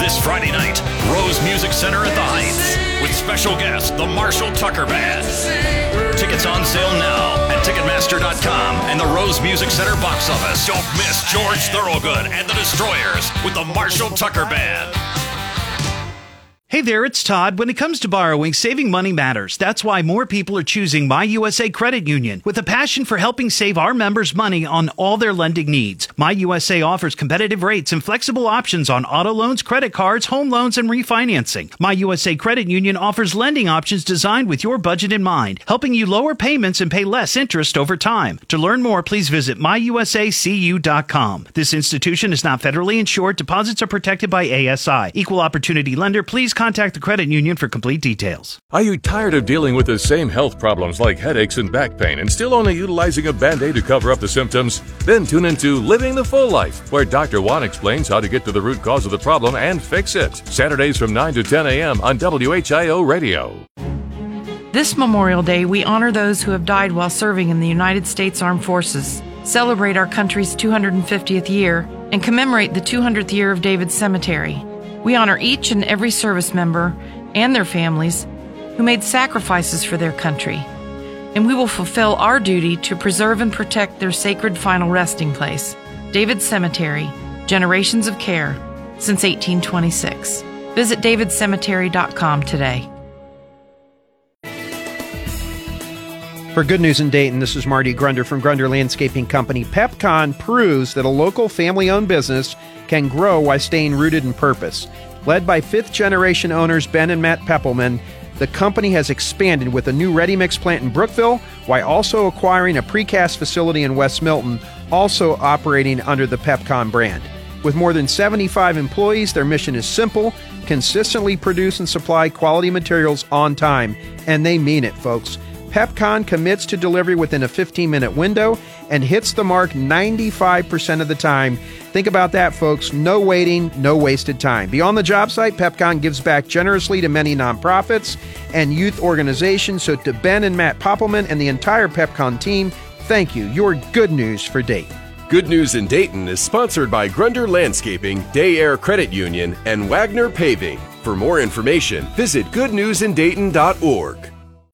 This Friday night, Rose Music Center at the Heights with special guest, the Marshall Tucker Band. Tickets on sale now at Ticketmaster.com and the Rose Music Center box office. Don't miss George Thorogood and the Destroyers with the Marshall Tucker Band. Hey there, it's Todd. When it comes to borrowing, saving money matters. That's why more people are choosing My USA Credit Union. With a passion for helping save our members money on all their lending needs, My USA offers competitive rates and flexible options on auto loans, credit cards, home loans, and refinancing. My USA Credit Union offers lending options designed with your budget in mind, helping you lower payments and pay less interest over time. To learn more, please visit myusacu.com. This institution is not federally insured. Deposits are protected by ASI. Equal opportunity lender. Please contact the credit union for complete details. Are you tired of dealing with the same health problems like headaches and back pain and still only utilizing a Band-Aid to cover up the symptoms? Then tune into Living the Full Life, where Dr. Juan explains how to get to the root cause of the problem and fix it. Saturdays from 9 to 10 a.m. on WHIO Radio. This Memorial Day, we honor those who have died while serving in the United States Armed Forces, celebrate our country's 250th year, and commemorate the 200th year of David's Cemetery. We honor each and every service member and their families who made sacrifices for their country, and we will fulfill our duty to preserve and protect their sacred final resting place, David's Cemetery, generations of care since 1826. Visit davidcemetery.com today. For Good News in Dayton, this is Marty Grunder from Grunder Landscaping Company. PepCon proves that a local family-owned business can grow while staying rooted in purpose. Led by fifth-generation owners Ben and Matt Peppelman, the company has expanded with a new ready-mix plant in Brookville while also acquiring a precast facility in West Milton, also operating under the PepCon brand. With more than 75 employees, their mission is simple: consistently produce and supply quality materials on time. And they mean it, folks. PepCon commits to delivery within a 15-minute window and hits the mark 95% of the time. Think about that, folks. No waiting, no wasted time. Beyond the job site, PepCon gives back generously to many nonprofits and youth organizations. So to Ben and Matt Poppelman and the entire PepCon team, thank you. You're good news for Dayton. Good News in Dayton is sponsored by Grunder Landscaping, Day Air Credit Union, and Wagner Paving. For more information, visit goodnewsindayton.org.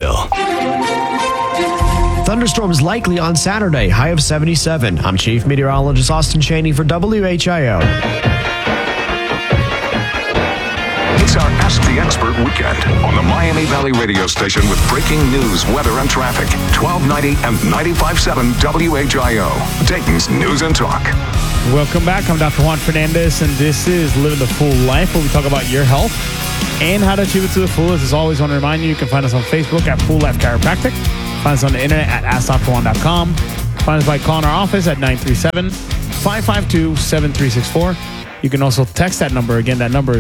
Thunderstorms likely on Saturday, high of 77. I'm Chief Meteorologist Austin Chaney for WHIO. It's our Ask the Expert weekend on the Miami Valley radio station with breaking news, weather, and traffic. 1290 and 95.7 WHIO, Dayton's News and Talk. Welcome back. I'm Dr. Juan Fernandez, and this is Living the Full Life, where we talk about your health and how to achieve it to the fullest. As always, I want to remind you, you can find us on Facebook at Full Life Chiropractic. Find us on the internet at AskDrJuan.com. Find us by calling our office at 937-552-7364. You can also text that number. Again, that number is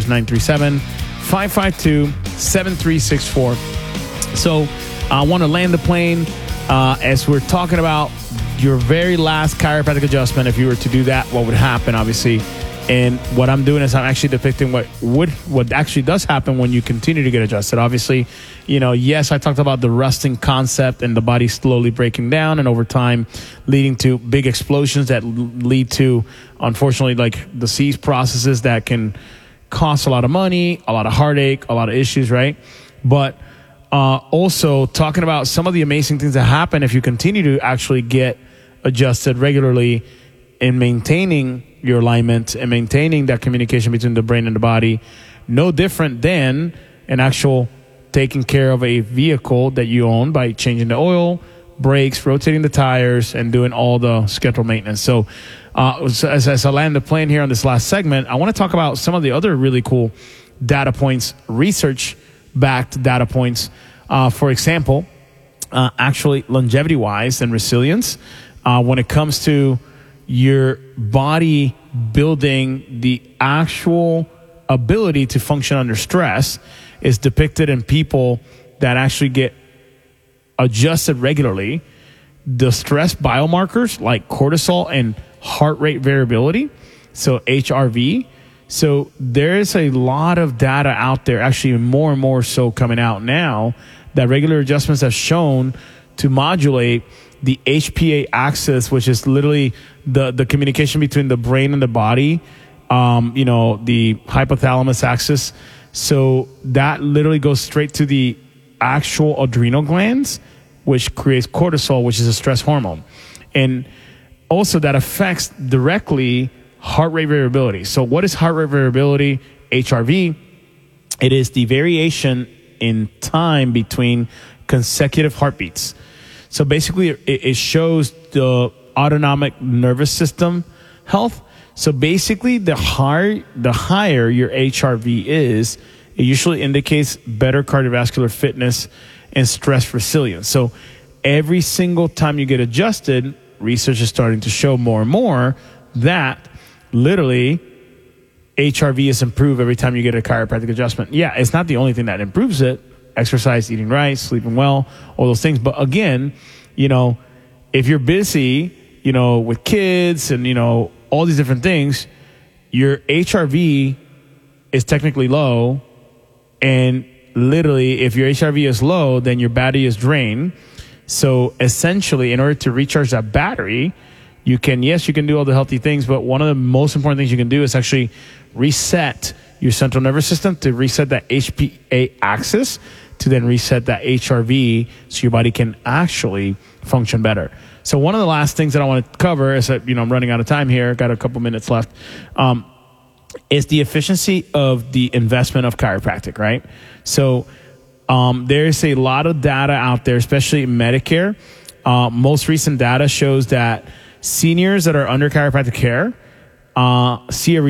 937-552-7364. So I want to land the plane as we're talking about your very last chiropractic adjustment. If you were to do that, what would happen, obviously? And what I'm doing is I'm actually depicting what actually does happen when you continue to get adjusted. Obviously, yes, I talked about the rusting concept and the body slowly breaking down and over time leading to big explosions that lead to, unfortunately, like disease processes that can cost a lot of money, a lot of heartache, a lot of issues, right? But also talking about some of the amazing things that happen if you continue to actually get adjusted regularly in maintaining your alignment and maintaining that communication between the brain and the body. No different than an actual taking care of a vehicle that you own by changing the oil, brakes, rotating the tires, and doing all the scheduled maintenance. So as I land the plane here on this last segment, I want to talk about some of the other really cool data points, research-backed data points. For example, actually longevity-wise and resilience, when it comes to your body building the actual ability to function under stress is depicted in people that actually get adjusted regularly. The stress biomarkers like cortisol and heart rate variability, so HRV. So there is a lot of data out there, actually more and more so coming out now, that regular adjustments have shown to modulate the HPA axis, which is literally the communication between the brain and the body, the hypothalamus axis. So that literally goes straight to the actual adrenal glands, which creates cortisol, which is a stress hormone. And also that affects directly heart rate variability. So what is heart rate variability? HRV. It is the variation in time between consecutive heartbeats. So basically it shows the autonomic nervous system health. So basically the higher your HRV is, it usually indicates better cardiovascular fitness and stress resilience. So every single time you get adjusted, research is starting to show more and more that literally HRV is improved every time you get a chiropractic adjustment. Yeah, it's not the only thing that improves it. Exercise, eating right, sleeping well, all those things. But again, if you're busy, with kids and, all these different things, your HRV is technically low. And literally, if your HRV is low, then your battery is drained. So essentially, in order to recharge that battery, you can do all the healthy things, but one of the most important things you can do is actually reset your central nervous system to reset that HPA axis to then reset that HRV so your body can actually function better. So one of the last things that I want to cover is that, I'm running out of time here, got a couple minutes left, is the efficiency of the investment of chiropractic, right? So there's a lot of data out there, especially in Medicare. Most recent data shows that seniors that are under chiropractic care see a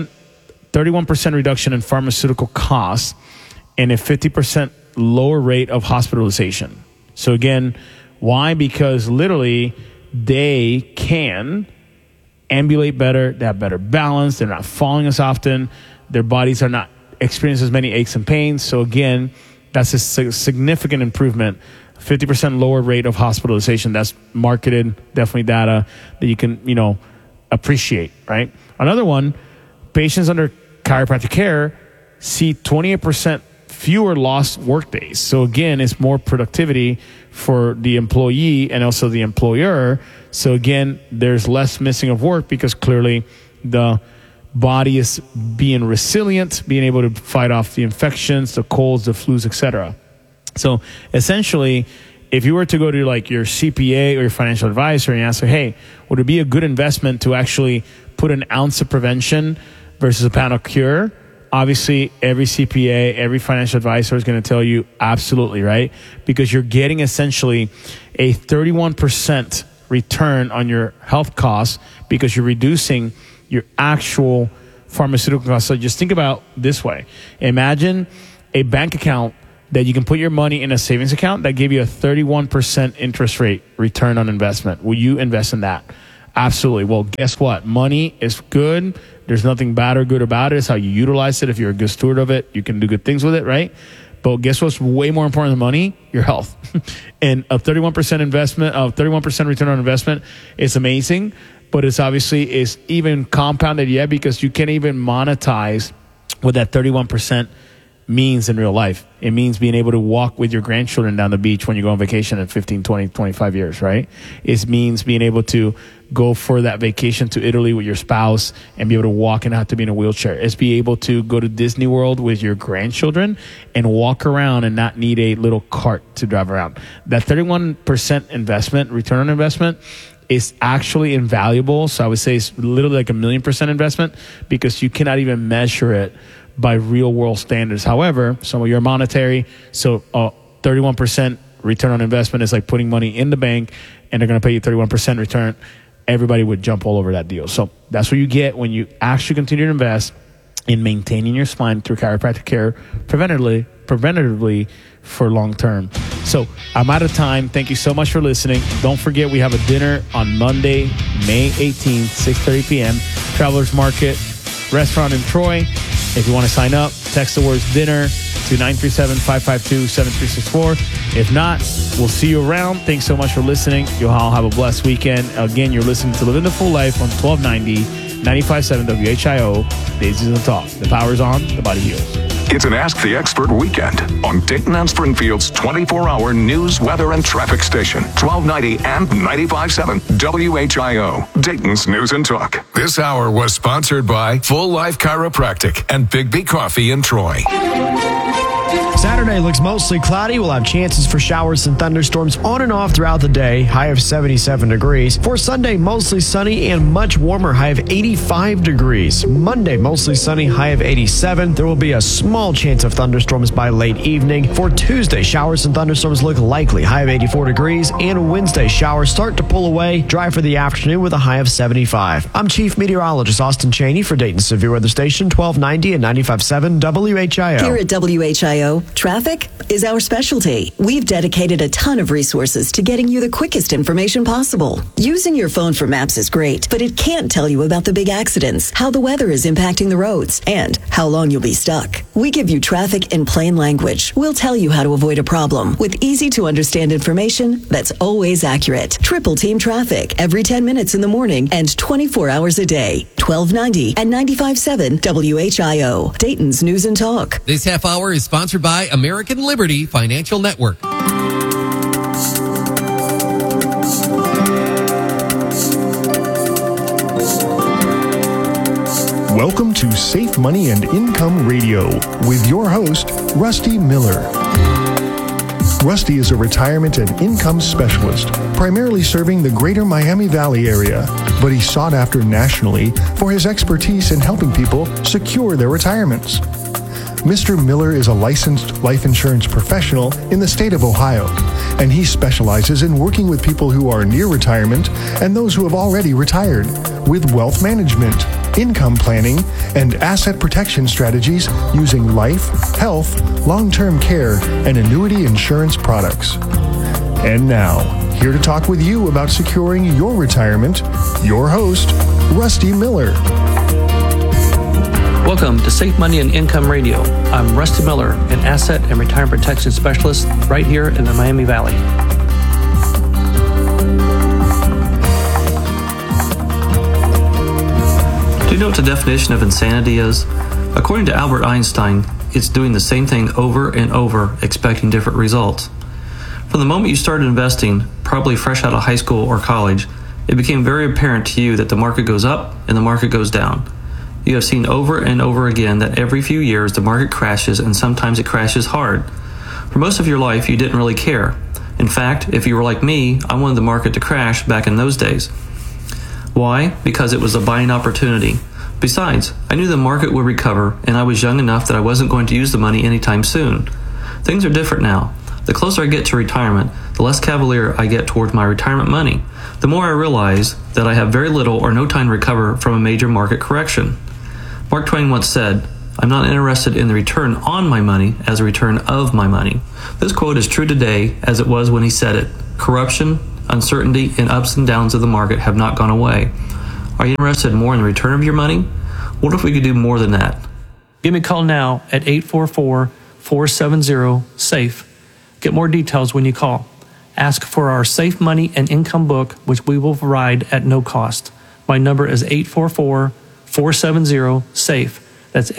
31% reduction in pharmaceutical costs and a 50% lower rate of hospitalization. So again, why? Because literally they can ambulate better, they have better balance, they're not falling as often, their bodies are not experiencing as many aches and pains. So again, that's a significant improvement. 50% lower rate of hospitalization. That's marketed, definitely data that you can, appreciate, right? Another one, patients under chiropractic care see 28% fewer lost work days. So again, it's more productivity for the employee and also the employer. So again, there's less missing of work because clearly the body is being resilient, being able to fight off the infections, the colds, the flus, etc. So essentially, if you were to go to like your CPA or your financial advisor and ask her, hey, would it be a good investment to actually put an ounce of prevention versus a pound of cure? Obviously, every CPA, every financial advisor is going to tell you absolutely, right? Because you're getting essentially a 31% return on your health costs because you're reducing your actual pharmaceutical costs. So just think about this way. Imagine a bank account that you can put your money in a savings account that gave you a 31% interest rate return on investment. Will you invest in that? Absolutely. Well, guess what? Money is good. There's nothing bad or good about it. It's how you utilize it. If you're a good steward of it, you can do good things with it, right? But guess what's way more important than money? Your health. And a 31% investment, 31% return on investment is amazing, but it's obviously is even compounded yet because you can't even monetize what that 31% means in real life. It means being able to walk with your grandchildren down the beach when you go on vacation in 15, 20, 25 years, right? It means being able to go for that vacation to Italy with your spouse and be able to walk and not have to be in a wheelchair. It's be able to go to Disney World with your grandchildren and walk around and not need a little cart to drive around. That 31% investment, return on investment, is actually invaluable. So I would say it's literally like 1,000,000% investment because you cannot even measure it by real world standards. However, some of your monetary, so 31% return on investment is like putting money in the bank and they're going to pay you 31% return. Everybody would jump all over that deal. So that's what you get when you actually continue to invest in maintaining your spine through chiropractic care preventatively for long term. So I'm out of time. Thank you so much for listening. Don't forget we have a dinner on Monday, May 18th, 6:30 p.m. Travelers Market Restaurant in Troy. If you want to sign up, text the words dinner to 937-552-7364. If not, we'll see you around. Thanks so much for listening. You'll all have a blessed weekend. Again, you're listening to Living the Full Life on 1290, 95.7 WHIO, Daisies and Talk. The power's on, the body heals. It's an Ask the Expert weekend on Dayton and Springfield's 24-hour news, weather, and traffic station, 1290 and 95.7 WHIO, Dayton's News and Talk. This hour was sponsored by Full Life Chiropractic and Big B Coffee in Troy. Saturday looks mostly cloudy. We'll have chances for showers and thunderstorms on and off throughout the day. High of 77 degrees. For Sunday, mostly sunny and much warmer. High of 85 degrees. Monday, mostly sunny. High of 87. There will be a small chance of thunderstorms by late evening. For Tuesday, showers and thunderstorms look likely. High of 84 degrees. And Wednesday, showers start to pull away. Dry for the afternoon with a high of 75. I'm Chief Meteorologist Austin Cheney for Dayton Severe Weather Station, 1290 and 95.7 WHIO. Here at WHIO, traffic is our specialty. We've dedicated a ton of resources to getting you the quickest information possible. Using your phone for maps is great, but it can't tell you about the big accidents, how the weather is impacting the roads, and how long you'll be stuck. We give you traffic in plain language. We'll tell you how to avoid a problem with easy-to-understand information that's always accurate. Triple Team Traffic every 10 minutes in the morning and 24 hours a day. 1290 and 95.7 WHIO, Dayton's News and Talk. This half hour is sponsored by American Liberty Financial Network. Welcome to Safe Money and Income Radio with your host, Rusty Miller. Rusty is a retirement and income specialist, primarily serving the greater Miami Valley area, but he's sought after nationally for his expertise in helping people secure their retirements. Mr. Miller is a licensed life insurance professional in the state of Ohio, and he specializes in working with people who are near retirement and those who have already retired with wealth management, income planning, and asset protection strategies using life, health, long-term care, and annuity insurance products. And now, here to talk with you about securing your retirement, your host, Rusty Miller. Welcome to Safe Money and Income Radio. I'm Rusty Miller, an asset and retirement protection specialist right here in the Miami Valley. Do you know what the definition of insanity is? According to Albert Einstein, it's doing the same thing over and over, expecting different results. From the moment you started investing, probably fresh out of high school or college, it became very apparent to you that the market goes up and the market goes down. You have seen over and over again that every few years the market crashes, and sometimes it crashes hard. For most of your life, you didn't really care. In fact, if you were like me, I wanted the market to crash back in those days. Why? Because it was a buying opportunity. Besides, I knew the market would recover, and I was young enough that I wasn't going to use the money anytime soon. Things are different now. The closer I get to retirement, the less cavalier I get towards my retirement money. The more I realize that I have very little or no time to recover from a major market correction. Mark Twain once said, "I'm not interested in the return on my money as a return of my money." This quote is true today as it was when he said it. Corruption, uncertainty, and ups and downs of the market have not gone away. Are you interested more in the return of your money? What if we could do more than that? Give me a call now at 844-470-SAFE. Get more details when you call. Ask for our Safe Money and Income book, which we will provide at no cost. My number is 844-470-SAFE. That's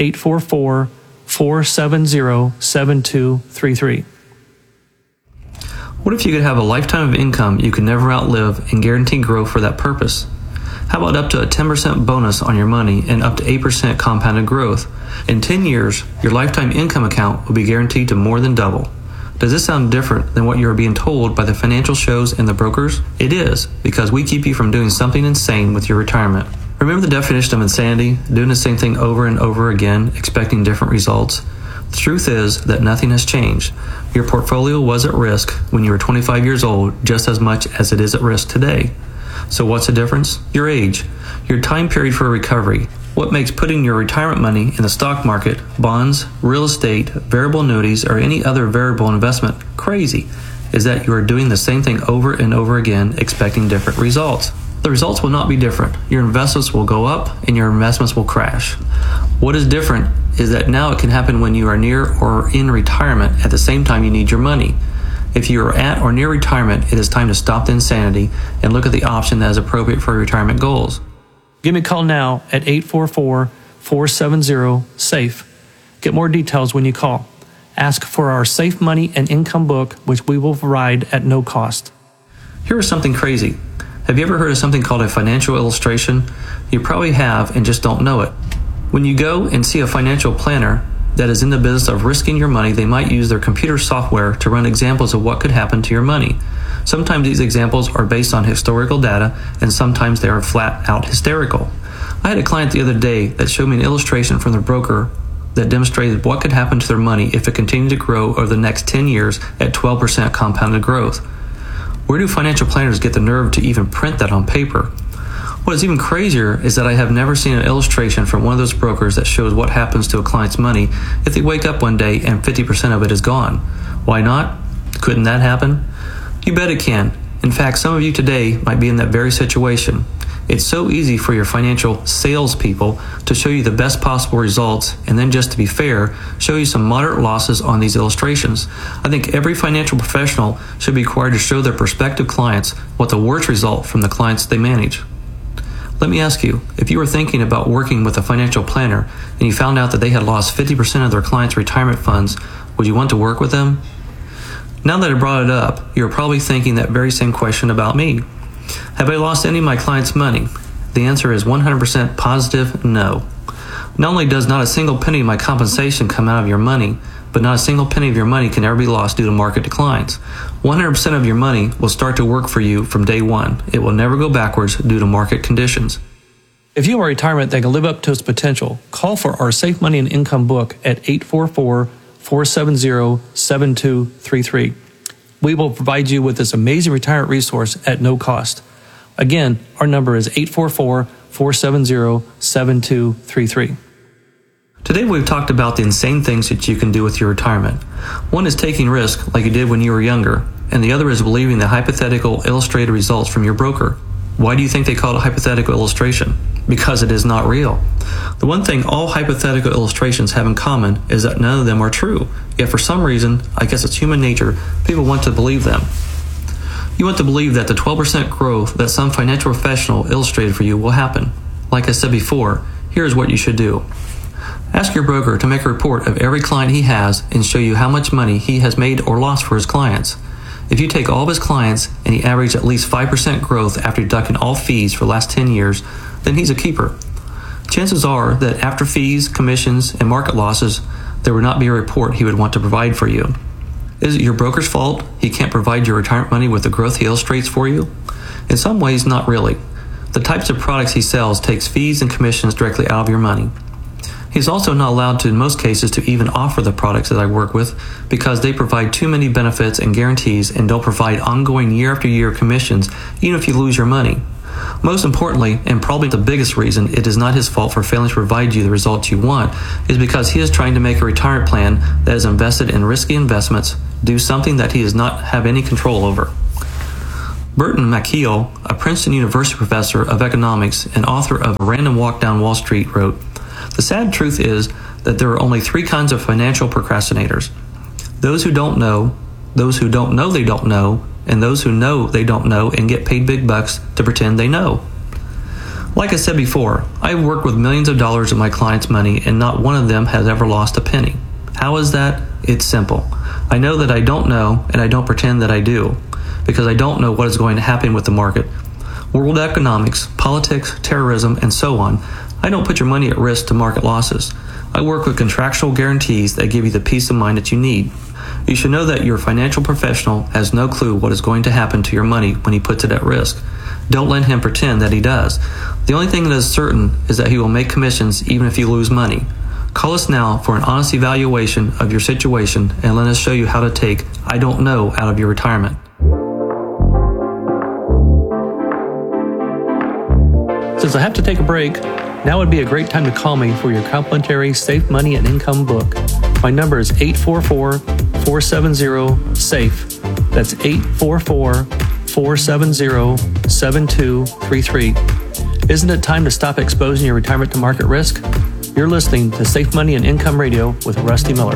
844-470-7233. What if you could have a lifetime of income you could never outlive and guarantee growth for that purpose? How about up to a 10% bonus on your money and up to 8% compounded growth? In 10 years, your lifetime income account will be guaranteed to more than double. Does this sound different than what you are being told by the financial shows and the brokers? It is, because we keep you from doing something insane with your retirement. Remember the definition of insanity? Doing the same thing over and over again, expecting different results? The truth is that nothing has changed. Your portfolio was at risk when you were 25 years old just as much as it is at risk today. So what's the difference? Your age, your time period for recovery. What makes putting your retirement money in the stock market, bonds, real estate, variable annuities, or any other variable investment crazy is that you are doing the same thing over and over again, expecting different results. The results will not be different. Your investments will go up and your investments will crash. What is different is that now it can happen when you are near or in retirement at the same time you need your money. If you are at or near retirement, it is time to stop the insanity and look at the option that is appropriate for your retirement goals. Give me a call now at 844-470-SAFE. Get more details when you call. Ask for our Safe Money and Income book, which we will provide at no cost. Here is something crazy. Have you ever heard of something called a financial illustration? You probably have and just don't know it. When you go and see a financial planner that is in the business of risking your money, they might use their computer software to run examples of what could happen to your money. Sometimes these examples are based on historical data, and sometimes they are flat out hysterical. I had a client the other day that showed me an illustration from their broker that demonstrated what could happen to their money if it continued to grow over the next 10 years at 12% compounded growth. Where do financial planners get the nerve to even print that on paper? What is even crazier is that I have never seen an illustration from one of those brokers that shows what happens to a client's money if they wake up one day and 50% of it is gone. Why not? Couldn't that happen? You bet it can. In fact, some of you today might be in that very situation. It's so easy for your financial salespeople to show you the best possible results and then, just to be fair, show you some moderate losses on these illustrations. I think every financial professional should be required to show their prospective clients what the worst result from the clients they manage. Let me ask you, if you were thinking about working with a financial planner and you found out that they had lost 50% of their clients' retirement funds, would you want to work with them? Now that I brought it up, you're probably thinking that very same question about me. Have I lost any of my clients' money? The answer is 100% positive no. Not only does not a single penny of my compensation come out of your money, but not a single penny of your money can ever be lost due to market declines. 100% of your money will start to work for you from day one. It will never go backwards due to market conditions. If you are a retirement that can live up to its potential, call for our Safe Money and Income book at 844-470-7233. We will provide you with this amazing retirement resource at no cost. Again, our number is 844-470-7233. Today we've talked about the insane things that you can do with your retirement. One is taking risk like you did when you were younger, and the other is believing the hypothetical illustrated results from your broker. Why do you think they call it a hypothetical illustration? Because it is not real. The one thing all hypothetical illustrations have in common is that none of them are true. Yet for some reason, I guess it's human nature, people want to believe them. You want to believe that the 12% growth that some financial professional illustrated for you will happen. Like I said before, here's what you should do. Ask your broker to make a report of every client he has and show you how much money he has made or lost for his clients. If you take all of his clients and he averaged at least 5% growth after deducting all fees for the last 10 years, then he's a keeper. Chances are that after fees, commissions, and market losses, there would not be a report he would want to provide for you. Is it your broker's fault he can't provide your retirement money with the growth he illustrates for you? In some ways, not really. The types of products he sells takes fees and commissions directly out of your money. He's also not allowed to, in most cases, to even offer the products that I work with because they provide too many benefits and guarantees and don't provide ongoing year after year commissions, even if you lose your money. Most importantly, and probably the biggest reason it is not his fault for failing to provide you the results you want, is because he is trying to make a retirement plan that is invested in risky investments do something that he does not have any control over. Burton Malkiel, a Princeton University professor of economics and author of A Random Walk Down Wall Street, wrote, "The sad truth is that there are only three kinds of financial procrastinators. Those who don't know, those who don't know they don't know, and those who know they don't know and get paid big bucks to pretend they know." Like I said before, I've worked with millions of dollars of my clients' money and not one of them has ever lost a penny. How is that? It's simple. I know that I don't know and I don't pretend that I do, because I don't know what is going to happen with the market, world economics, politics, terrorism, and so on. I don't put your money at risk to market losses. I work with contractual guarantees that give you the peace of mind that you need. You should know that your financial professional has no clue what is going to happen to your money when he puts it at risk. Don't let him pretend that he does. The only thing that is certain is that he will make commissions even if you lose money. Call us now for an honest evaluation of your situation and let us show you how to take "I don't know" out of your retirement. Since I have to take a break, now would be a great time to call me for your complimentary Safe Money and Income book. My number is 844-470-SAFE. That's 844-470-7233. Isn't it time to stop exposing your retirement to market risk? You're listening to Safe Money and Income Radio with Rusty Miller.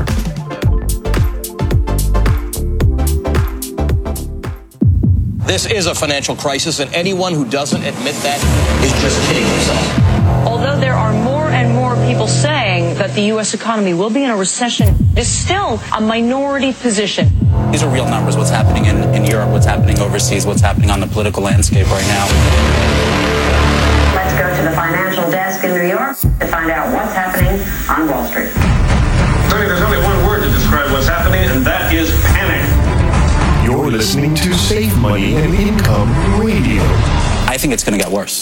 This is a financial crisis, and anyone who doesn't admit that is just kidding himself. Although there are more and more people saying that that the U.S. economy will be in a recession is still a minority position. These are real numbers, what's happening in Europe, what's happening overseas, what's happening on the political landscape right now. Let's go to the financial desk in New York to find out what's happening on Wall Street. Tony, there's only one word to describe what's happening, and that is panic. You're listening to Save Money and Income Radio. I think it's going to get worse.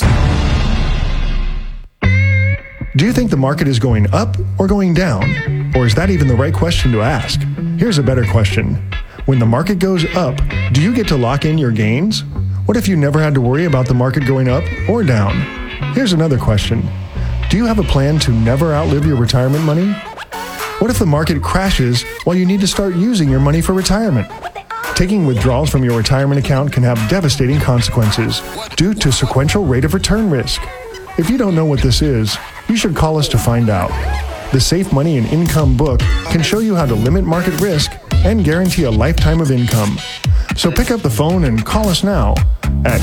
Do you think the market is going up or going down? Or is that even the right question to ask? Here's a better question. When the market goes up, do you get to lock in your gains? What if you never had to worry about the market going up or down? Here's another question. Do you have a plan to never outlive your retirement money? What if the market crashes while you need to start using your money for retirement? Taking withdrawals from your retirement account can have devastating consequences due to sequential rate of return risk. If you don't know what this is, you should call us to find out. The Safe Money and Income book can show you how to limit market risk and guarantee a lifetime of income. So pick up the phone and call us now at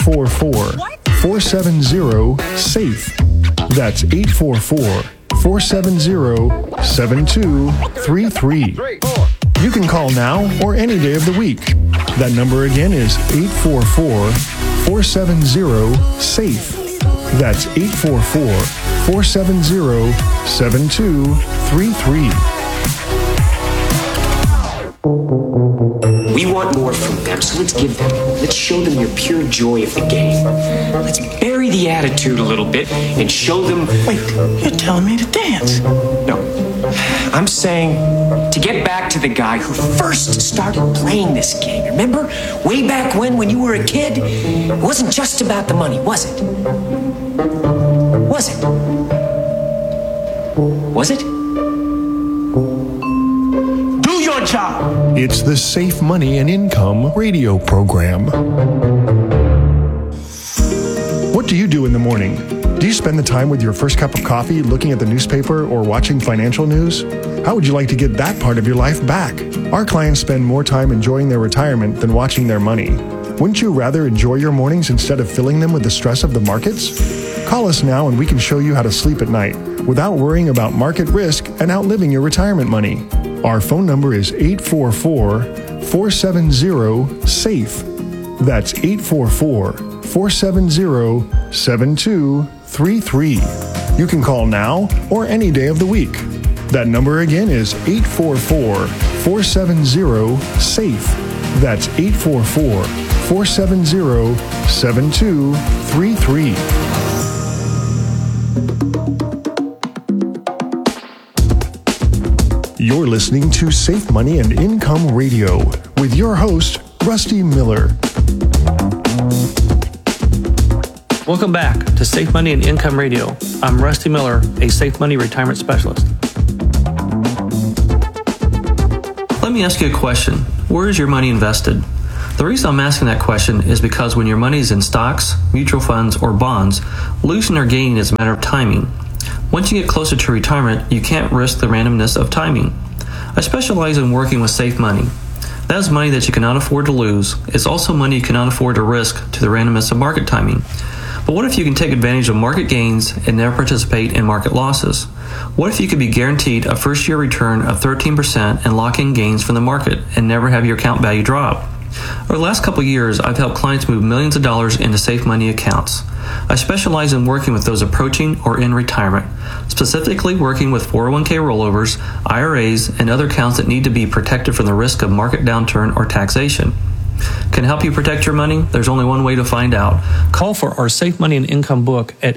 844-470-SAFE. That's 844-470-7233. You can call now or any day of the week. That number again is 844-470-SAFE. That's 844-470-7233. We want more from them, so let's give them. Let's show them your pure joy of the game. Let's bury the attitude a little bit and show them... Wait, you're telling me to dance? No. I'm saying to get back to the guy who first started playing this game. Remember? Way back when you were a kid? It wasn't just about the money, was it? Was it? Was it? Do your job! It's the Safe Money and Income radio program. What do you do in the morning? Do you spend the time with your first cup of coffee looking at the newspaper or watching financial news? How would you like to get that part of your life back? Our clients spend more time enjoying their retirement than watching their money. Wouldn't you rather enjoy your mornings instead of filling them with the stress of the markets? Call us now and we can show you how to sleep at night without worrying about market risk and outliving your retirement money. Our phone number is 844-470-SAFE. That's 844-470-7233. You can call now or any day of the week. That number again is 844-470-SAFE. That's 844-470-7233. You're listening to Safe Money and Income Radio with your host, Rusty Miller. Welcome back to Safe Money and Income Radio. I'm Rusty Miller, a Safe Money Retirement Specialist. Let me ask you a question. Where is your money invested? The reason I'm asking that question is because when your money is in stocks, mutual funds, or bonds, losing or gaining is a matter of timing. Once you get closer to retirement, you can't risk the randomness of timing. I specialize in working with safe money. That is money that you cannot afford to lose. It's also money you cannot afford to risk to the randomness of market timing. But what if you can take advantage of market gains and never participate in market losses? What if you could be guaranteed a first-year return of 13% and lock in gains from the market and never have your account value drop? Over the last couple of years, I've helped clients move millions of dollars into safe money accounts. I specialize in working with those approaching or in retirement, specifically working with 401k rollovers, IRAs, and other accounts that need to be protected from the risk of market downturn or taxation. Can I help you protect your money? There's only one way to find out. Call for our Safe Money and Income book at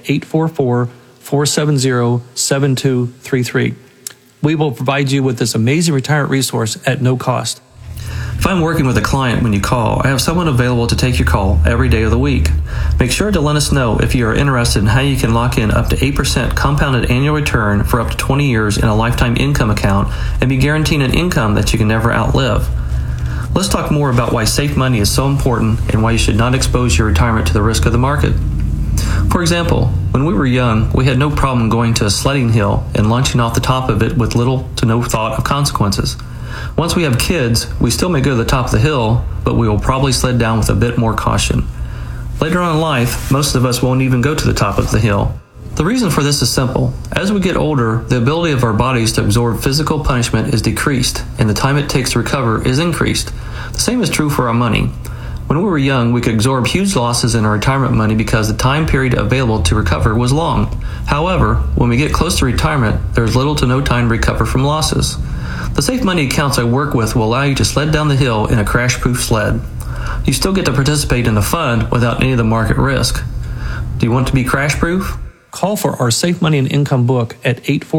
844-470-7233. We will provide you with this amazing retirement resource at no cost. If I'm working with a client when you call, I have someone available to take your call every day of the week. Make sure to let us know if you are interested in how you can lock in up to 8% compounded annual return for up to 20 years in a lifetime income account and be guaranteeing an income that you can never outlive. Let's talk more about why safe money is so important and why you should not expose your retirement to the risk of the market. For example, when we were young, we had no problem going to a sledding hill and launching off the top of it with little to no thought of consequences. Once we have kids, we still may go to the top of the hill, but we will probably sled down with a bit more caution. Later on in life, most of us won't even go to the top of the hill. The reason for this is simple. As we get older, the ability of our bodies to absorb physical punishment is decreased, and the time it takes to recover is increased. The same is true for our money. When we were young, we could absorb huge losses in our retirement money because the time period available to recover was long. However, when we get close to retirement, there's little to no time to recover from losses. The safe money accounts I work with will allow you to sled down the hill in a crash-proof sled. You still get to participate in the fund without any of the market risk. Do you want to be crash-proof? Call for our Safe Money and Income book at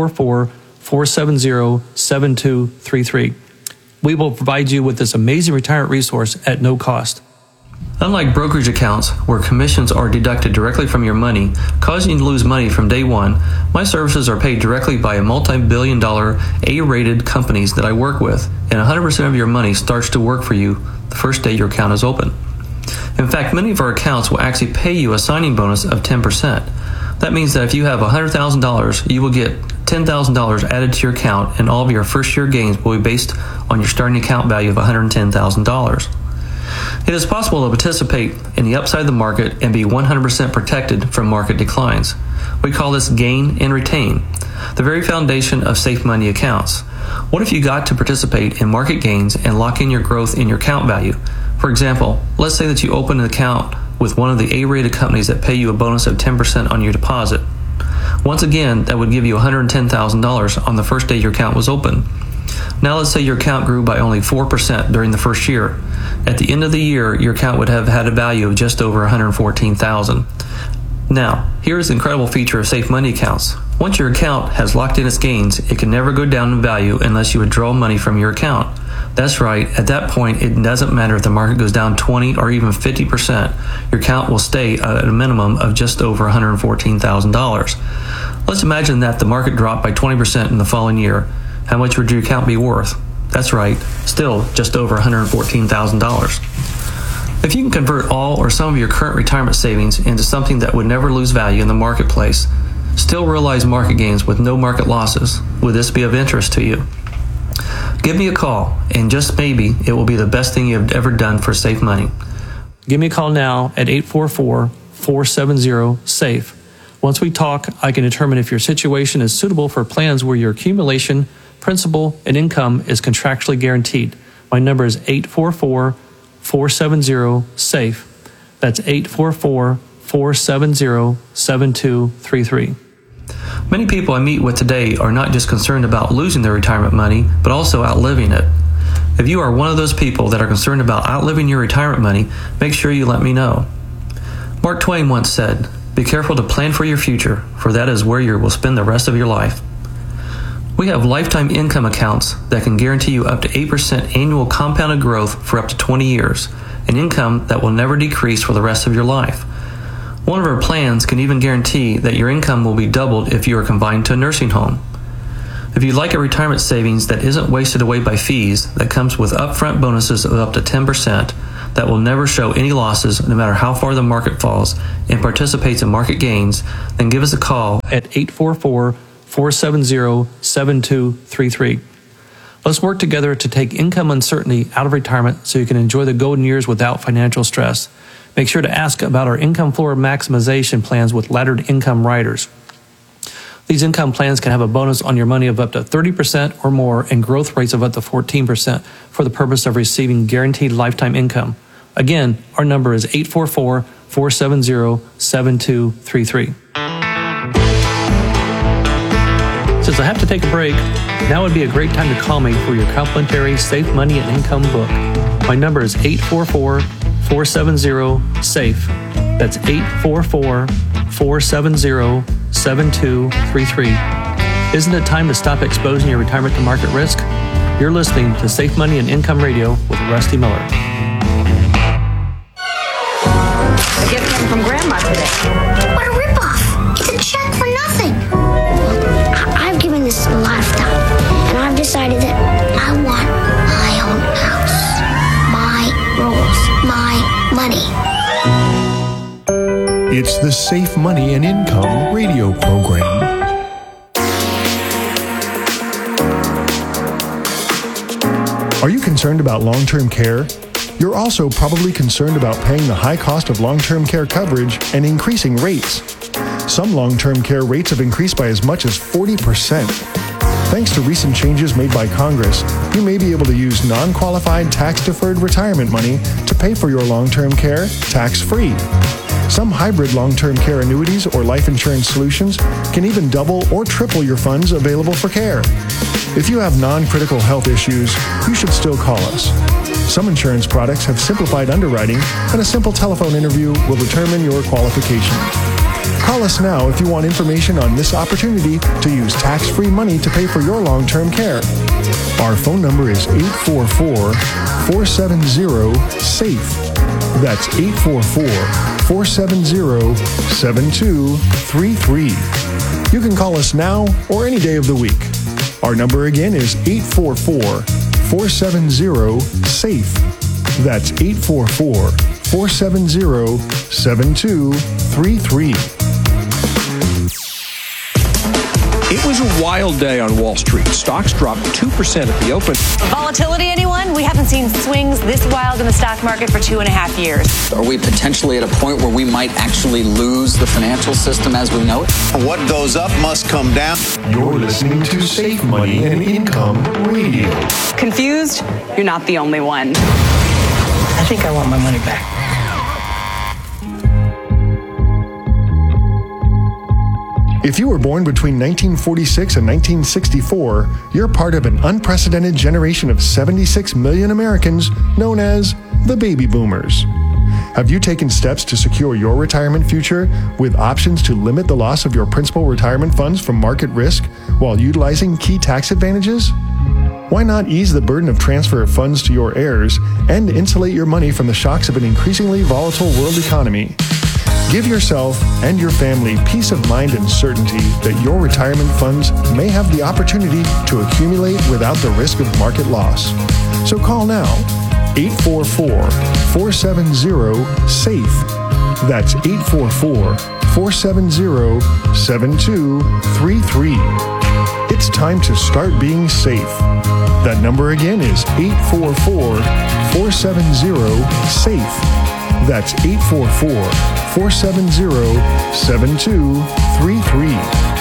844-470-7233. We will provide you with this amazing retirement resource at no cost. Unlike brokerage accounts, where commissions are deducted directly from your money, causing you to lose money from day one, my services are paid directly by a multi-billion-dollar A-rated companies that I work with, and 100% of your money starts to work for you the first day your account is open. In fact, many of our accounts will actually pay you a signing bonus of 10%. That means that if you have $100,000, you will get $10,000 added to your account, and all of your first year gains will be based on your starting account value of $110,000. It is possible to participate in the upside of the market and be 100% protected from market declines. We call this gain and retain, the very foundation of safe money accounts. What if you got to participate in market gains and lock in your growth in your account value? For example, let's say that you open an account with one of the A-rated companies that pay you a bonus of 10% on your deposit. Once again, that would give you $110,000 on the first day your account was open. Now let's say your account grew by only 4% during the first year. At the end of the year, your account would have had a value of just over $114,000. Now, here's the incredible feature of safe money accounts. Once your account has locked in its gains, it can never go down in value unless you withdraw money from your account. That's right, at that point, it doesn't matter if the market goes down 20 or even 50%. Your account will stay at a minimum of just over $114,000. Let's imagine that the market dropped by 20% in the following year. How much would your account be worth? That's right, still just over $114,000. If you can convert all or some of your current retirement savings into something that would never lose value in the marketplace, still realize market gains with no market losses, would this be of interest to you? Give me a call, and just maybe it will be the best thing you have ever done for safe money. Give me a call now at 844-470-SAFE. Once we talk, I can determine if your situation is suitable for plans where your accumulation, principal, and income is contractually guaranteed. My number is 844-470-SAFE. That's 844-470-7233. Many people I meet with today are not just concerned about losing their retirement money, but also outliving it. If you are one of those people that are concerned about outliving your retirement money, make sure you let me know. Mark Twain once said, "Be careful to plan for your future, for that is where you will spend the rest of your life." We have lifetime income accounts that can guarantee you up to 8% annual compounded growth for up to 20 years, an income that will never decrease for the rest of your life. One of our plans can even guarantee that your income will be doubled if you are confined to a nursing home. If you'd like a retirement savings that isn't wasted away by fees, that comes with upfront bonuses of up to 10%, that will never show any losses no matter how far the market falls, and participates in market gains, then give us a call at 844-470-7233. Let's work together to take income uncertainty out of retirement so you can enjoy the golden years without financial stress. Make sure to ask about our income floor maximization plans with laddered income riders. These income plans can have a bonus on your money of up to 30% or more and growth rates of up to 14% for the purpose of receiving guaranteed lifetime income. Again, our number is 844-470-7233. Since I have to take a break, now would be a great time to call me for your complimentary Safe Money and Income book. My number is 844-470-SAFE. That's 844-470-7233. Isn't it time to stop exposing your retirement to market risk? You're listening to Safe Money and Income Radio with Rusty Miller. A gift came from Grandma today. What a ripoff! It's a check for nothing. I've given this a lot of thought, and I've decided that I want my own house, my rules, my money. It's the Safe Money and Income radio program. Are you concerned about long-term care? You're also probably concerned about paying the high cost of long-term care coverage and increasing rates. Some long-term care rates have increased by as much as 40%. Thanks to recent changes made by Congress, you may be able to use non-qualified tax-deferred retirement money to pay for your long-term care tax-free. Some hybrid long-term care annuities or life insurance solutions can even double or triple your funds available for care. If you have non-critical health issues, you should still call us. Some insurance products have simplified underwriting, and a simple telephone interview will determine your qualification. Call us now if you want information on this opportunity to use tax-free money to pay for your long-term care. Our phone number is 844-470-SAFE. That's 844-470-7233. You can call us now or any day of the week. Our number again is 844-470-SAFE. That's 844-470-7233. It was a wild day on Wall Street. Stocks dropped 2% at the open. Volatility, anyone? We haven't seen swings this wild in the stock market for 2.5 years. Are we potentially at a point where we might actually lose the financial system as we know it? What goes up must come down. You're listening to Safe Money and Income Radio. Confused? You're not the only one. I think I want my money back. If you were born between 1946 and 1964, you're part of an unprecedented generation of 76 million Americans known as the baby boomers. Have you taken steps to secure your retirement future with options to limit the loss of your principal retirement funds from market risk while utilizing key tax advantages? Why not ease the burden of transfer of funds to your heirs and insulate your money from the shocks of an increasingly volatile world economy? Give yourself and your family peace of mind and certainty that your retirement funds may have the opportunity to accumulate without the risk of market loss. So call now, 844-470-SAFE. That's 844-470-7233. It's time to start being safe. That number again is 844-470-SAFE. That's 844-470-7233.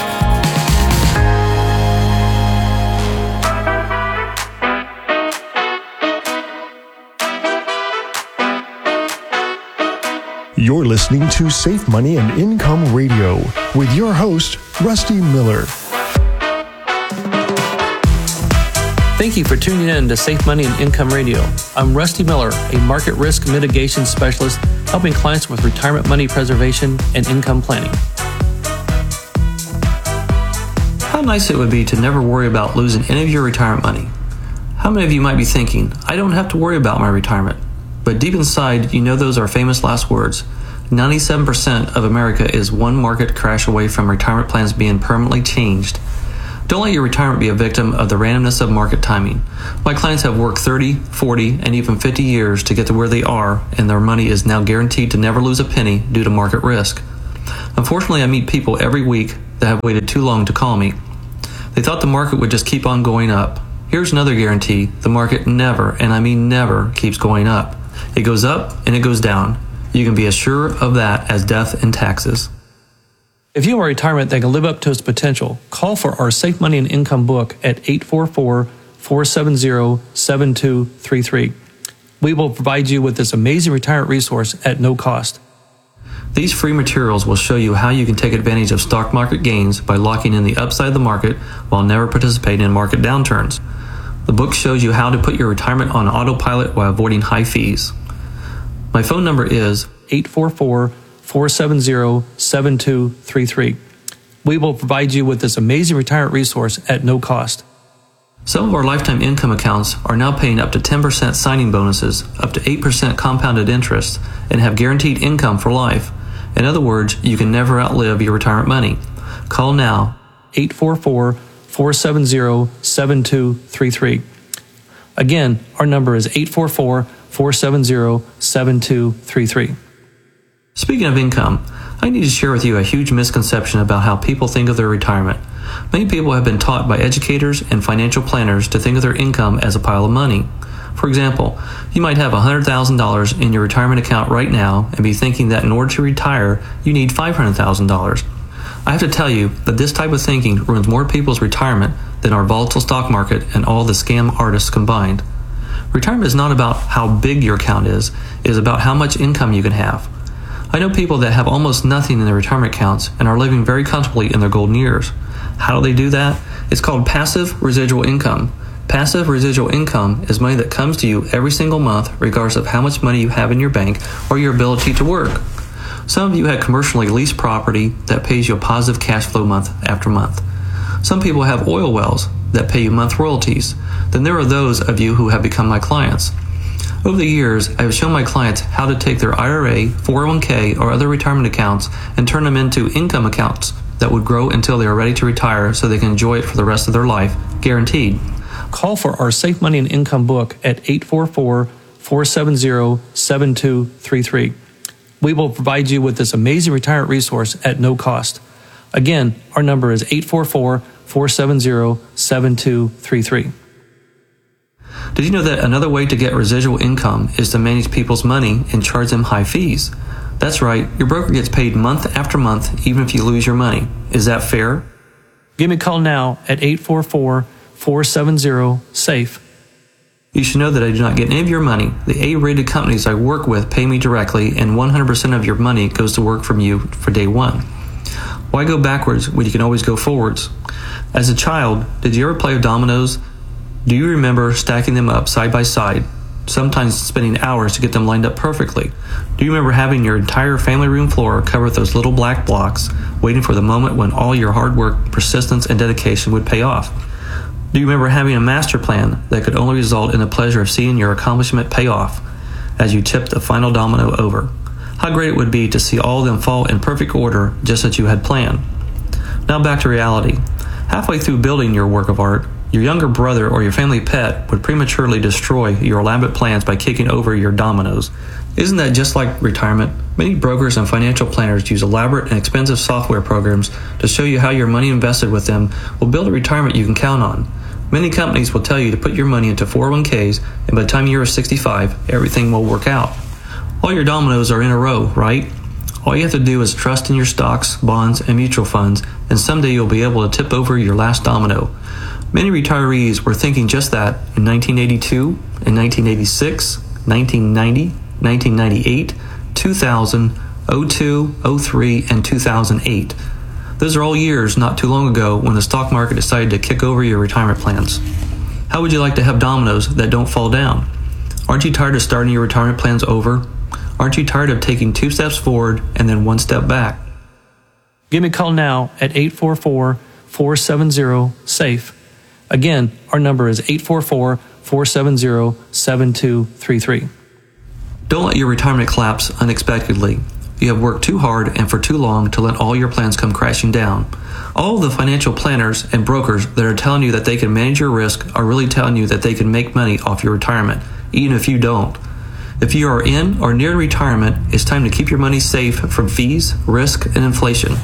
You're listening to Safe Money and Income Radio with your host, Rusty Miller. Thank you for tuning in to Safe Money and Income Radio. I'm Rusty Miller, a market risk mitigation specialist helping clients with retirement money preservation and income planning. How nice it would be to never worry about losing any of your retirement money. How many of you might be thinking, I don't have to worry about my retirement? But deep inside, you know those are famous last words. 97% of America is one market crash away from retirement plans being permanently changed. Don't let your retirement be a victim of the randomness of market timing. My clients have worked 30, 40, and even 50 years to get to where they are, and their money is now guaranteed to never lose a penny due to market risk. Unfortunately, I meet people every week that have waited too long to call me. They thought the market would just keep on going up. Here's another guarantee. The market never, and I mean never, keeps going up. It goes up and it goes down. You can be as sure of that as death and taxes. If you have a retirement that can live up to its potential, call for our Safe Money and Income book at 844-470-7233. We will provide you with this amazing retirement resource at no cost. These free materials will show you how you can take advantage of stock market gains by locking in the upside of the market while never participating in market downturns. The book shows you how to put your retirement on autopilot while avoiding high fees. My phone number is 844-470-7233. We will provide you with this amazing retirement resource at no cost. Some of our lifetime income accounts are now paying up to 10% signing bonuses, up to 8% compounded interest, and have guaranteed income for life. In other words, you can never outlive your retirement money. Call now, 844-470-7233. Again, our number is 844-470-7233. Speaking of income, I need to share with you a huge misconception about how people think of their retirement. Many people have been taught by educators and financial planners to think of their income as a pile of money. For example, you might have $100,000 in your retirement account right now and be thinking that in order to retire, you need $500,000. I have to tell you that this type of thinking ruins more people's retirement than our volatile stock market and all the scam artists combined. Retirement is not about how big your account is, it is about how much income you can have. I know people that have almost nothing in their retirement accounts and are living very comfortably in their golden years. How do they do that? It's called passive residual income. Passive residual income is money that comes to you every single month regardless of how much money you have in your bank or your ability to work. Some of you have commercially leased property that pays you a positive cash flow month after month. Some people have oil wells that pay you month royalties. Then there are those of you who have become my clients. Over the years, I have shown my clients how to take their IRA, 401k, or other retirement accounts and turn them into income accounts that would grow until they are ready to retire so they can enjoy it for the rest of their life, guaranteed. Call for our Safe Money and Income book at 844-470-7233. We will provide you with this amazing retirement resource at no cost. Again, our number is 844-470-7233. Did you know that another way to get residual income is to manage people's money and charge them high fees? That's right, your broker gets paid month after month even if you lose your money. Is that fair? Give me a call now at 844-470-SAFE. You should know that I do not get any of your money. The A-rated companies I work with pay me directly, and 100% of your money goes to work from you for day one. Why go backwards when you can always go forwards? As a child, did you ever play with dominoes? Do you remember stacking them up side by side, sometimes spending hours to get them lined up perfectly? Do you remember having your entire family room floor covered with those little black blocks, waiting for the moment when all your hard work, persistence, and dedication would pay off? Do you remember having a master plan that could only result in the pleasure of seeing your accomplishment pay off as you tipped the final domino over? How great it would be to see all of them fall in perfect order just as you had planned. Now back to reality. Halfway through building your work of art, your younger brother or your family pet would prematurely destroy your elaborate plans by kicking over your dominoes. Isn't that just like retirement? Many brokers and financial planners use elaborate and expensive software programs to show you how your money invested with them will build a retirement you can count on. Many companies will tell you to put your money into 401ks, and by the time you're 65, everything will work out. All your dominoes are in a row, right? All you have to do is trust in your stocks, bonds, and mutual funds, and someday you'll be able to tip over your last domino. Many retirees were thinking just that in 1982, in 1986, 1990, 1998, 2000, 02, 03, and 2008. Those are all years not too long ago when the stock market decided to kick over your retirement plans. How would you like to have dominoes that don't fall down? Aren't you tired of starting your retirement plans over? Aren't you tired of taking 2 steps forward and then 1 step back? Give me a call now at 844-470-SAFE. Again, our number is 844-470-7233. Don't let your retirement collapse unexpectedly. You have worked too hard and for too long to let all your plans come crashing down. All of the financial planners and brokers that are telling you that they can manage your risk are really telling you that they can make money off your retirement, even if you don't. If you are in or near retirement, it's time to keep your money safe from fees, risk, and inflation.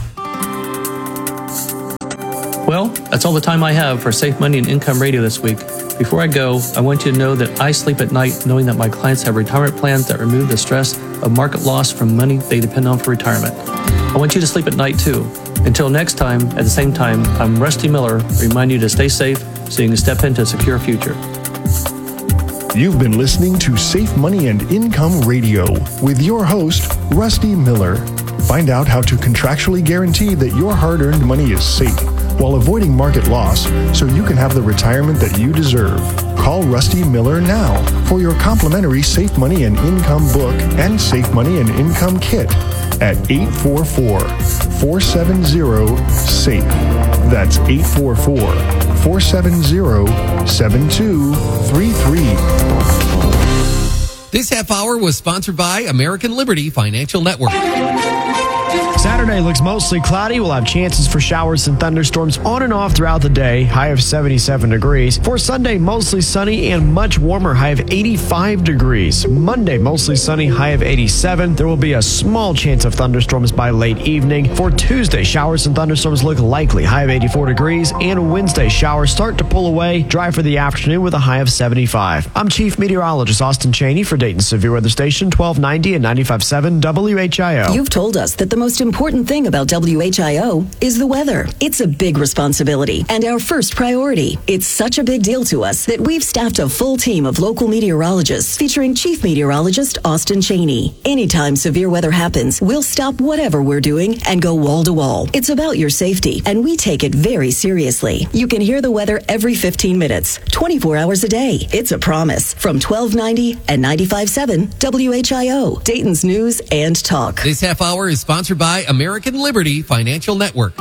Well, that's all the time I have for Safe Money and Income Radio this week. Before I go, I want you to know that I sleep at night knowing that my clients have retirement plans that remove the stress of market loss from money they depend on for retirement. I want you to sleep at night too. Until next time, at the same time, I'm Rusty Miller, remind you to stay safe so you can step into a secure future. You've been listening to Safe Money and Income Radio with your host, Rusty Miller. Find out how to contractually guarantee that your hard-earned money is safe while avoiding market loss so you can have the retirement that you deserve. Call Rusty Miller now for your complimentary Safe Money and Income book and Safe Money and Income kit at 844-470-SAFE. That's 844-470-7233. This half hour was sponsored by American Liberty Financial Network. Saturday looks mostly cloudy. We'll have chances for showers and thunderstorms on and off throughout the day, high of 77 degrees. For Sunday, mostly sunny and much warmer, high of 85 degrees. Monday, mostly sunny, high of 87. There will be a small chance of thunderstorms by late evening. For Tuesday, showers and thunderstorms look likely, high of 84 degrees. And Wednesday, showers start to pull away, dry for the afternoon with a high of 75. I'm Chief Meteorologist Austin Cheney for Dayton Severe Weather Station 1290 and 95.7 WHIO. You've told us that the most important important thing about WHIO is the weather. It's a big responsibility and our first priority. It's such a big deal to us that we've staffed a full team of local meteorologists featuring Chief Meteorologist Austin Cheney. Anytime severe weather happens, we'll stop whatever we're doing and go wall to wall. It's about your safety, and we take it very seriously. You can hear the weather every 15 minutes, 24 hours a day. It's a promise. From 1290 and 95.7 WHIO, Dayton's News and Talk. This half hour is sponsored by American Liberty Financial Network.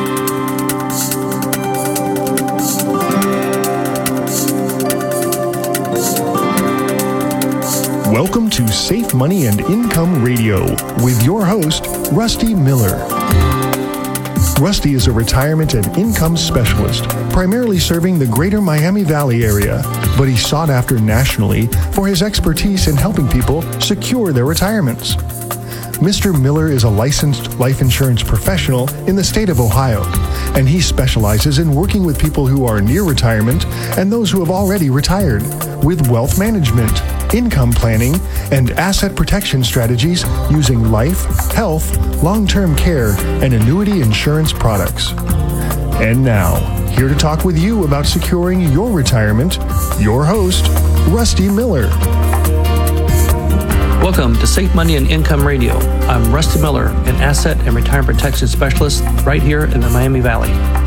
Welcome to Safe Money and Income Radio with your host, Rusty Miller. Rusty is a retirement and income specialist, primarily serving the greater Miami Valley area, but he's sought after nationally for his expertise in helping people secure their retirements. Mr. Miller is a licensed life insurance professional in the state of Ohio, and he specializes in working with people who are near retirement and those who have already retired with wealth management, income planning, and asset protection strategies using life, health, long-term care, and annuity insurance products. And now, here to talk with you about securing your retirement, your host, Rusty Miller. Welcome to Safe Money and Income Radio. I'm Rusty Miller, an asset and retirement protection specialist right here in the Miami Valley.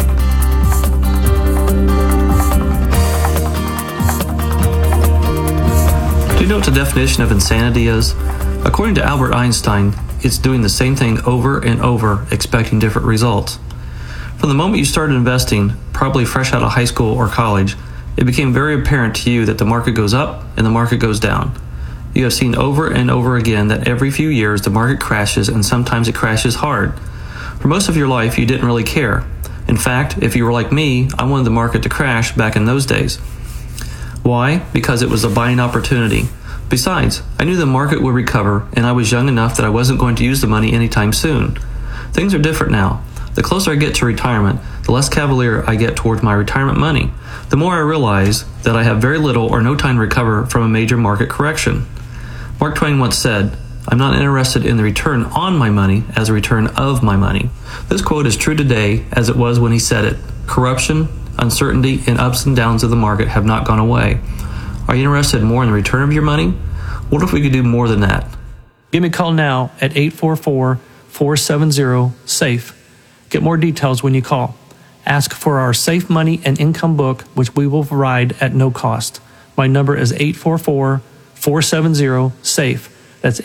Do you know what the definition of insanity is? According to Albert Einstein, it's doing the same thing over and over, expecting different results. From the moment you started investing, probably fresh out of high school or college, it became very apparent to you that the market goes up and the market goes down. You have seen over and over again that every few years the market crashes, and sometimes it crashes hard. For most of your life, you didn't really care. In fact, if you were like me, I wanted the market to crash back in those days. Why? Because it was a buying opportunity. Besides, I knew the market would recover, and I was young enough that I wasn't going to use the money anytime soon. Things are different now. The closer I get to retirement, the less cavalier I get towards my retirement money. The more I realize that I have very little or no time to recover from a major market correction. Mark Twain once said, "I'm not interested in the return on my money as a return of my money." This quote is true today as it was when he said it. Corruption, uncertainty, and ups and downs of the market have not gone away. Are you interested more in the return of your money? What if we could do more than that? Give me a call now at 844-470-SAFE. Get more details when you call. Ask for our Safe Money and Income book, which we will provide at no cost. My number is 844-470-SAFE. That's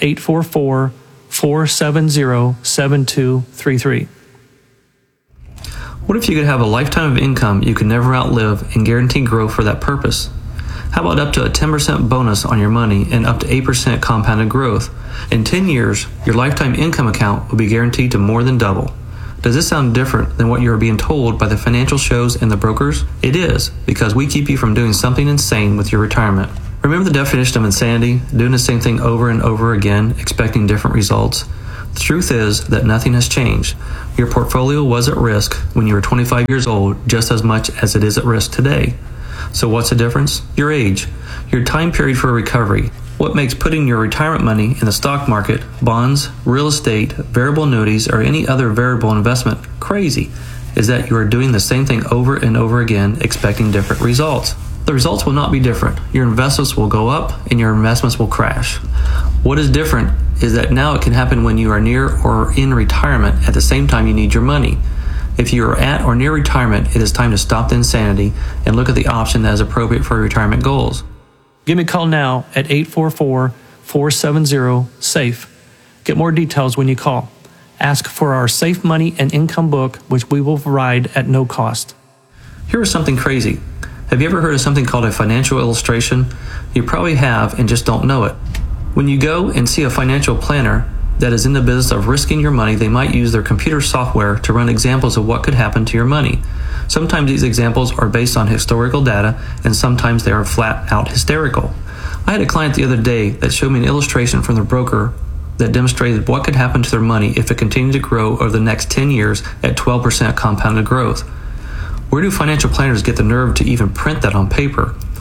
844-470-7233. What if you could have a lifetime of income you could never outlive and guaranteed growth for that purpose? How about up to a 10% bonus on your money and up to 8% compounded growth? In 10 years, your lifetime income account will be guaranteed to more than double. Does this sound different than what you are being told by the financial shows and the brokers? It is, because we keep you from doing something insane with your retirement. Remember the definition of insanity? Doing the same thing over and over again, expecting different results? The truth is that nothing has changed. Your portfolio was at risk when you were 25 years old just as much as it is at risk today. So what's the difference? Your age, your time period for recovery. What makes putting your retirement money in the stock market, bonds, real estate, variable annuities, or any other variable investment crazy is that you are doing the same thing over and over again, expecting different results. The results will not be different. Your investments will go up and your investments will crash. What is different is that now it can happen when you are near or in retirement at the same time you need your money. If you are at or near retirement, it is time to stop the insanity and look at the option that is appropriate for your retirement goals. Give me a call now at 844-470-SAFE. Get more details when you call. Ask for our Safe Money and Income book, which we will provide at no cost. Here is something crazy. Have you ever heard of something called a financial illustration? You probably have and just don't know it. When you go and see a financial planner that is in the business of risking your money, they might use their computer software to run examples of what could happen to your money. Sometimes these examples are based on historical data, and sometimes they are flat out hysterical. I had a client the other day that showed me an illustration from the broker that demonstrated what could happen to their money if it continued to grow over the next 10 years at 12% compounded growth. Where do financial planners get the nerve to even print that on paper?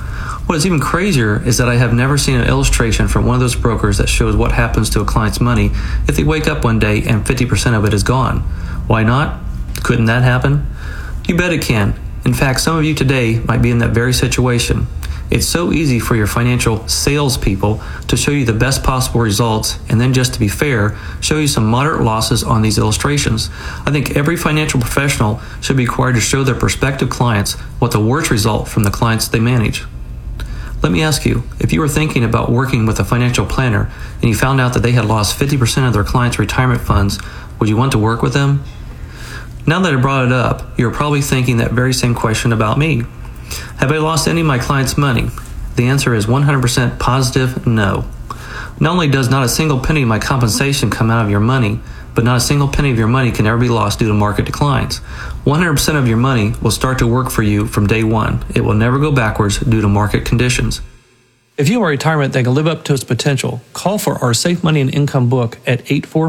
What is even crazier is that I have never seen an illustration from one of those brokers that shows what happens to a client's money if they wake up one day and 50% of it is gone. Why not? Couldn't that happen? You bet it can. In fact, some of you today might be in that very situation. It's so easy for your financial salespeople to show you the best possible results and then, just to be fair, show you some moderate losses on these illustrations. I think every financial professional should be required to show their prospective clients what the worst result from the clients they manage. Let me ask you, if you were thinking about working with a financial planner and you found out that they had lost 50% of their clients' retirement funds, would you want to work with them? Now that I brought it up, you're probably thinking that very same question about me. Have I lost any of my clients' money? The answer is 100% positive no. Not only does not a single penny of my compensation come out of your money, but not a single penny of your money can ever be lost due to market declines. 100% of your money will start to work for you from day one. It will never go backwards due to market conditions. If you are retirement that can live up to its potential, call for our Safe Money and Income book at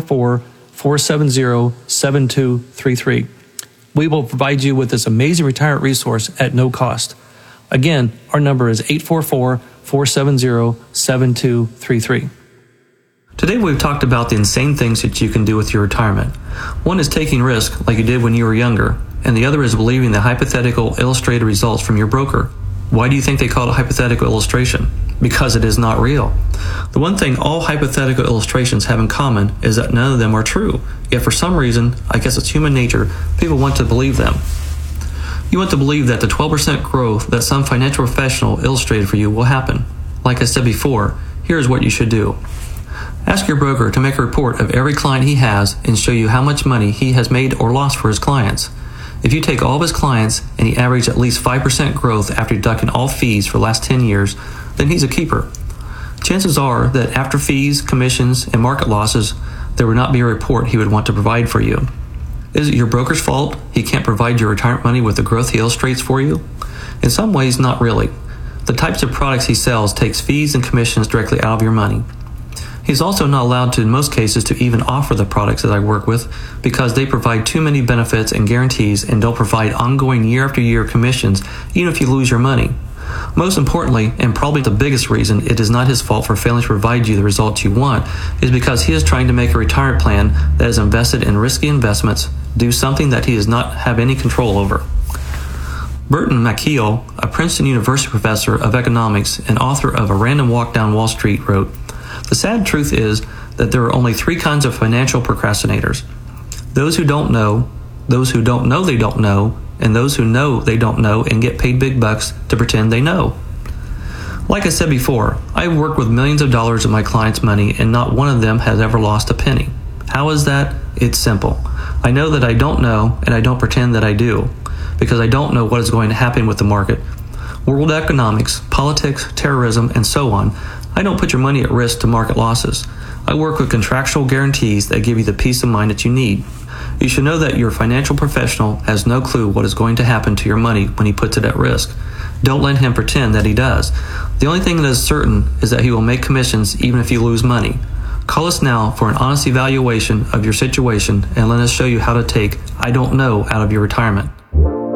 844-470-7233. We will provide you with this amazing retirement resource at no cost. Again, our number is 844-470-7233. Today we've talked about the insane things that you can do with your retirement. One is taking risk like you did when you were younger, and the other is believing the hypothetical illustrated results from your broker. Why do you think they call it a hypothetical illustration? Because it is not real. The one thing all hypothetical illustrations have in common is that none of them are true. Yet for some reason, I guess it's human nature, people want to believe them. You want to believe that the 12% growth that some financial professional illustrated for you will happen. Like I said before, here's what you should do. Ask your broker to make a report of every client he has and show you how much money he has made or lost for his clients. If you take all of his clients and he averaged at least 5% growth after deducting all fees for the last 10 years, then he's a keeper. Chances are that after fees, commissions, and market losses, there would not be a report he would want to provide for you. Is it your broker's fault he can't provide your retirement money with the growth he illustrates for you? In some ways, not really. The types of products he sells takes fees and commissions directly out of your money. He's also not allowed to, in most cases, to even offer the products that I work with because they provide too many benefits and guarantees and don't provide ongoing year after year commissions, even if you lose your money. Most importantly, and probably the biggest reason it is not his fault for failing to provide you the results you want, is because he is trying to make a retirement plan that is invested in risky investments, do something that he does not have any control over. Burton Malkiel, a Princeton University professor of economics and author of A Random Walk Down Wall Street, wrote, "The sad truth is that there are only three kinds of financial procrastinators. Those who don't know, those who don't know they don't know, and those who know they don't know and get paid big bucks to pretend they know." Like I said before, I've worked with millions of dollars of my clients' money and not one of them has ever lost a penny. How is that? It's simple. I know that I don't know and I don't pretend that I do, because I don't know what is going to happen with the market. World economics, politics, terrorism, and so on. I don't put your money at risk to market losses. I work with contractual guarantees that give you the peace of mind that you need. You should know that your financial professional has no clue what is going to happen to your money when he puts it at risk. Don't let him pretend that he does. The only thing that is certain is that he will make commissions even if you lose money. Call us now for an honest evaluation of your situation and let us show you how to take "I don't know" out of your retirement.